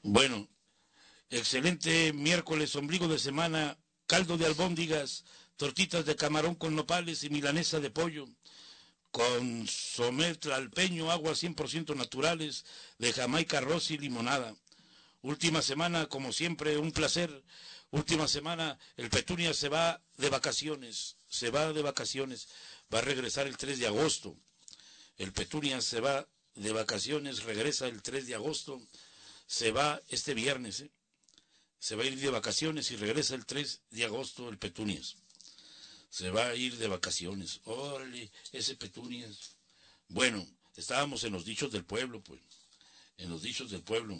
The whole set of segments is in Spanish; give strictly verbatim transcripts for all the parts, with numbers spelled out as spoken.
Bueno, excelente miércoles, ombligo de semana, caldo de albóndigas, tortitas de camarón con nopales y milanesa de pollo, con consomé tlalpeño, aguas cien por ciento naturales, de Jamaica, arroz y limonada. Última semana, como siempre, un placer. Última semana, el Petunia se va de vacaciones, se va de vacaciones, va a regresar el tres de agosto. El Petunia se va de vacaciones, regresa el tres de agosto, se va este viernes, ¿eh? Se va a ir de vacaciones y regresa el tres de agosto el Petunias. Se va a ir de vacaciones. Órale, ese Petunias. Bueno, estábamos en los dichos del pueblo, pues. En los dichos del pueblo.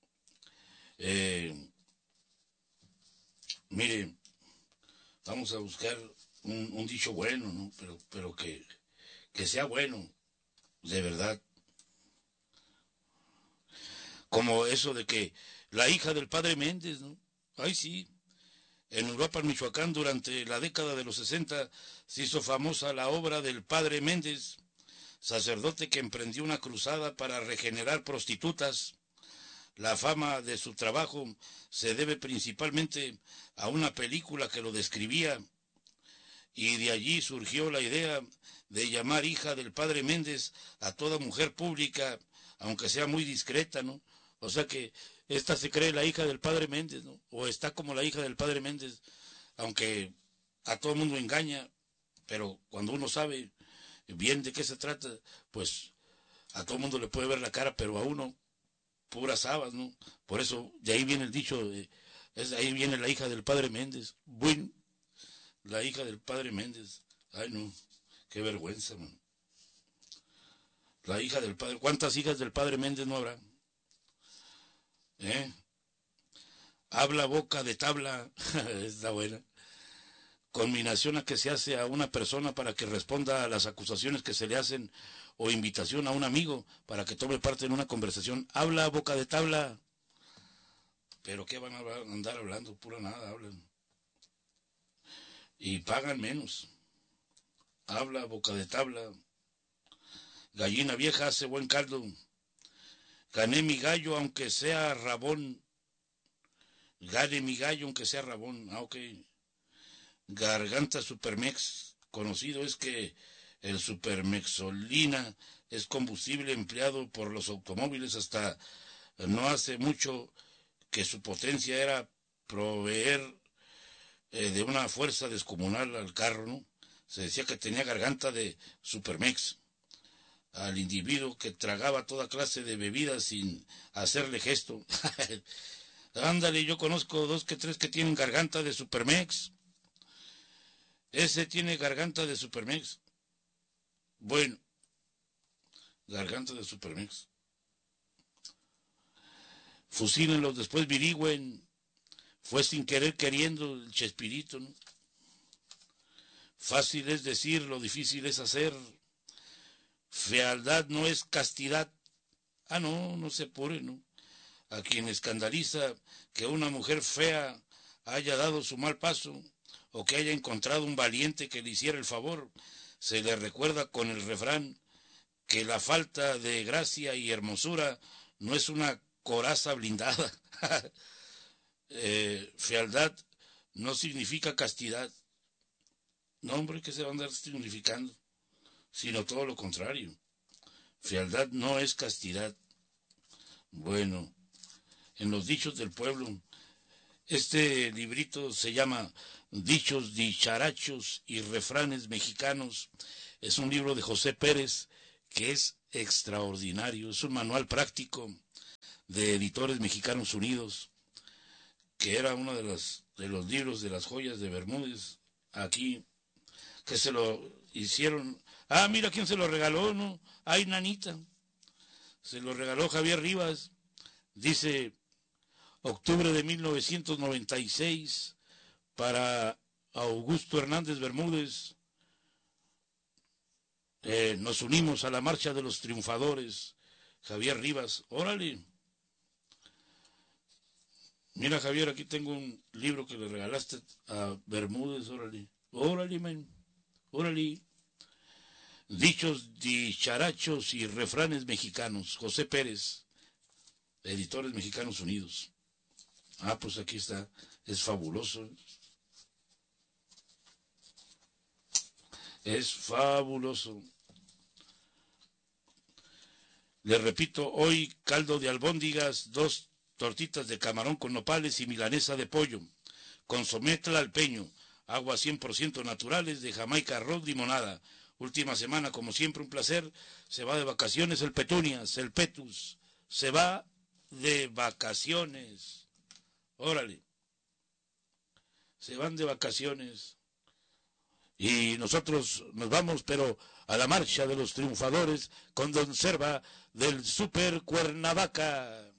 Eh, mire, vamos a buscar un, un dicho bueno, ¿no? Pero, pero que, que sea bueno, de verdad. Como eso de que la hija del padre Méndez, ¿no? Ay, sí. En Europa, en Michoacán, durante la década de los sesenta, se hizo famosa la obra del padre Méndez, sacerdote que emprendió una cruzada para regenerar prostitutas. La fama de su trabajo se debe principalmente a una película que lo describía, y de allí surgió la idea de llamar hija del padre Méndez a toda mujer pública, aunque sea muy discreta, ¿no? O sea que esta se cree la hija del padre Méndez, ¿no? O está como la hija del padre Méndez, aunque a todo el mundo engaña, pero cuando uno sabe bien de qué se trata, pues a todo el mundo le puede ver la cara, pero a uno puras habas, ¿no? Por eso, de ahí viene el dicho, de, es, ahí viene la hija del padre Méndez. Bueno, la hija del padre Méndez. Ay, no, qué vergüenza, man. La hija del padre, ¿cuántas hijas del padre Méndez no habrá? ¿Eh? Habla boca de tabla, está buena. Combinación a que se hace a una persona para que responda a las acusaciones que se le hacen, o invitación a un amigo para que tome parte en una conversación. Habla boca de tabla. Pero ¿qué van a andar hablando? Pura nada hablan. Y pagan menos. Habla boca de tabla. Gallina vieja hace buen caldo. Gané mi gallo aunque sea rabón. Gane mi gallo aunque sea rabón. Ah, ok. Garganta Supermex. Conocido es que el Supermexolina es combustible empleado por los automóviles hasta no hace mucho, que su potencia era proveer eh, de una fuerza descomunal al carro, ¿no? Se decía que tenía garganta de Supermex. Al individuo que tragaba toda clase de bebidas sin hacerle gesto. Ándale, yo conozco dos que tres que tienen garganta de Supermex. Ese tiene garganta de Supermex. Bueno, garganta de Supermex. Fusílenlos, después virigüen. Fue sin querer queriendo el Chespirito, ¿no? Fácil es decir, lo difícil es hacer. Fealdad no es castidad. Ah, no, no se apure, ¿no? A quien escandaliza que una mujer fea haya dado su mal paso, o que haya encontrado un valiente que le hiciera el favor, se le recuerda con el refrán que la falta de gracia y hermosura no es una coraza blindada. eh, fealdad no significa castidad. No, hombre, que se va a andar significando, sino todo lo contrario. Fealdad no es castidad. Bueno, en los dichos del pueblo, este librito se llama Dichos, Dicharachos y Refranes Mexicanos. Es un libro de José Pérez que es extraordinario. Es un manual práctico de Editores Mexicanos Unidos, que era uno de los, de los libros de las joyas de Bermúdez, aquí, que se lo hicieron. Ah, mira quién se lo regaló, ¿no? Ay, nanita. Se lo regaló Javier Rivas. Dice, octubre de mil novecientos noventa y seis, para Augusto Hernández Bermúdez. Eh, nos unimos a la marcha de los triunfadores. Javier Rivas, órale. Mira, Javier, aquí tengo un libro que le regalaste a Bermúdez, órale. Órale, man. Órale. Dichos, dicharachos y refranes mexicanos. José Pérez. Editores Mexicanos Unidos. Ah, pues aquí está, es fabuloso. Es fabuloso. Les repito, hoy caldo de albóndigas, dos tortitas de camarón con nopales y milanesa de pollo, consomé tlalpeño, aguas cien por ciento naturales de Jamaica, arroz, limonada. Última semana, como siempre, un placer. Se va de vacaciones el Petunias, el Petus. Se va de vacaciones. Órale. Se van de vacaciones. Y nosotros nos vamos, pero a la marcha de los triunfadores con Don Serva del Super Cuernavaca.